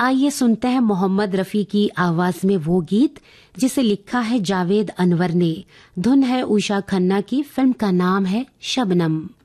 आइए सुनते हैं मोहम्मद रफी की आवाज में वो गीत जिसे लिखा है जावेद अनवर ने। धुन है उषा खन्ना की। फिल्म का नाम है शबनम।